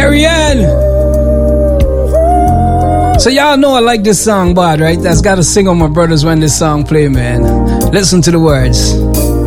Carry on. So y'all know I like this song bad, right? That's gotta sing on my brothers when this song play, man. Listen to the words.